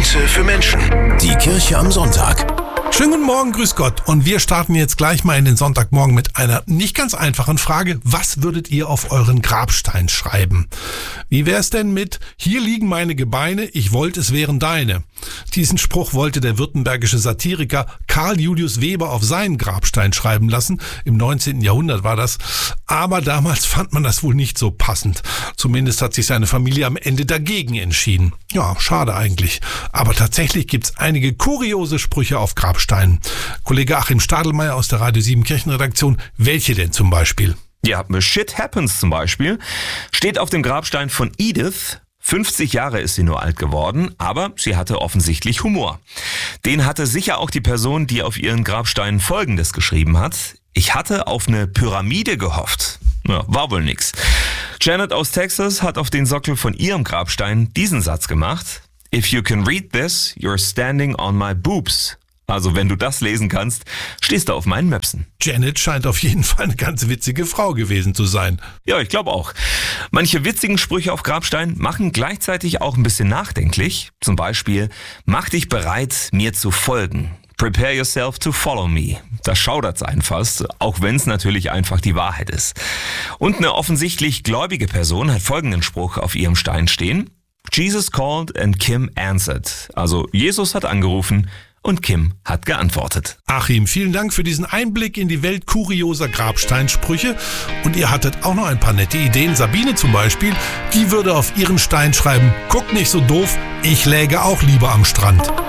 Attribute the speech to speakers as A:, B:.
A: Münze für Menschen. Die Kirche am Sonntag.
B: Schönen guten Morgen, grüß Gott. Und wir starten jetzt gleich mal in den Sonntagmorgen mit einer nicht ganz einfachen Frage. Was würdet ihr auf euren Grabstein schreiben? Wie wär's denn mit: Hier liegen meine Gebeine, ich wollte es wären deine? Diesen Spruch wollte der württembergische Satiriker Karl Julius Weber auf seinen Grabstein schreiben lassen. Im 19. Jahrhundert war das. Aber damals fand man das wohl nicht so passend. Zumindest hat sich seine Familie am Ende dagegen entschieden. Ja, schade eigentlich. Aber tatsächlich gibt's einige kuriose Sprüche auf Grabsteinen. Kollege Achim Stadelmeier aus der Radio 7 Kirchenredaktion. Welche denn zum Beispiel?
C: Ja, Shit Happens zum Beispiel steht auf dem Grabstein von Edith. 50 Jahre ist sie nur alt geworden, aber sie hatte offensichtlich Humor. Den hatte sicher auch die Person, die auf ihren Grabsteinen Folgendes geschrieben hat: Ich hatte auf eine Pyramide gehofft. Ja, war wohl nix. Janet aus Texas hat auf den Sockel von ihrem Grabstein diesen Satz gemacht: If you can read this, you're standing on my boobs. Also wenn du das lesen kannst, stehst du auf meinen Möpsen.
B: Janet scheint auf jeden Fall eine ganz witzige Frau gewesen zu sein.
C: Ja, ich glaube auch. Manche witzigen Sprüche auf Grabstein machen gleichzeitig auch ein bisschen nachdenklich. Zum Beispiel: Mach dich bereit, mir zu folgen. Prepare yourself to follow me. Das schaudert's einen fast, auch wenn es natürlich einfach die Wahrheit ist. Und eine offensichtlich gläubige Person hat folgenden Spruch auf ihrem Stein stehen: Jesus called and Kim answered. Also Jesus hat angerufen und Kim hat geantwortet.
B: Achim, vielen Dank für diesen Einblick in die Welt kurioser Grabsteinsprüche. Und ihr hattet auch noch ein paar nette Ideen. Sabine zum Beispiel, die würde auf ihren Stein schreiben: Guck nicht so doof, ich läge auch lieber am Strand.